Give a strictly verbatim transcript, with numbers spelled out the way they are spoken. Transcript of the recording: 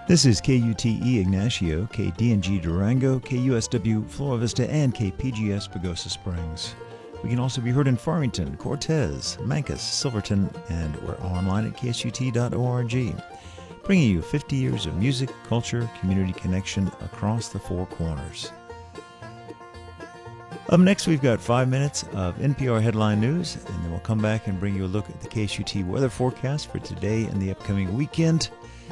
This is K U T E Ignacio, K D N G Durango, K U S W Flora Vista, and K P G S Pagosa Springs. We can also be heard in Farmington, Cortez, Mancos, Silverton, and we're online at K S U T dot org, bringing you fifty years of music, culture, community connection across the four corners. Up next, we've got five minutes of N P R headline news, and then we'll come back and bring you a look at the K S U T weather forecast for today and the upcoming weekend.